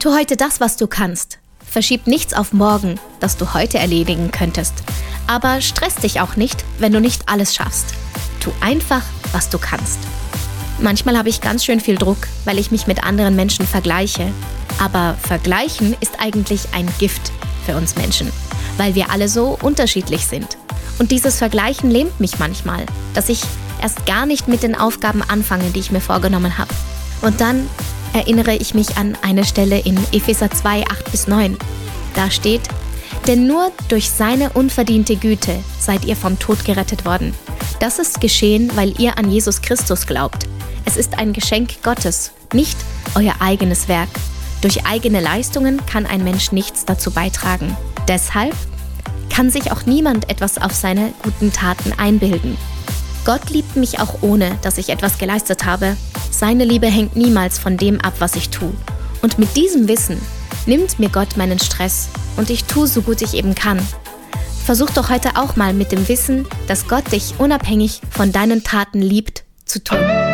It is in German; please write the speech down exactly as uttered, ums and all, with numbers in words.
Tu heute das, was du kannst. Verschieb nichts auf morgen, das du heute erledigen könntest. Aber stress dich auch nicht, wenn du nicht alles schaffst. Tu einfach, was du kannst. Manchmal habe ich ganz schön viel Druck, weil ich mich mit anderen Menschen vergleiche. Aber vergleichen ist eigentlich ein Gift für uns Menschen, weil wir alle so unterschiedlich sind. Und dieses Vergleichen lähmt mich manchmal, dass ich erst gar nicht mit den Aufgaben anfange, die ich mir vorgenommen habe. Und dann erinnere ich mich an eine Stelle in Epheser zwei, acht bis neun. Da steht: Denn nur durch seine unverdiente Güte seid ihr vom Tod gerettet worden. Das ist geschehen, weil ihr an Jesus Christus glaubt. Es ist ein Geschenk Gottes, nicht euer eigenes Werk. Durch eigene Leistungen kann ein Mensch nichts dazu beitragen. Deshalb kann sich auch niemand etwas auf seine guten Taten einbilden. Gott liebt mich auch ohne, dass ich etwas geleistet habe. Seine Liebe hängt niemals von dem ab, was ich tue. Und mit diesem Wissen nimmt mir Gott meinen Stress und ich tue, so gut ich eben kann. Versuch doch heute auch mal mit dem Wissen, dass Gott dich unabhängig von deinen Taten liebt, zu tun.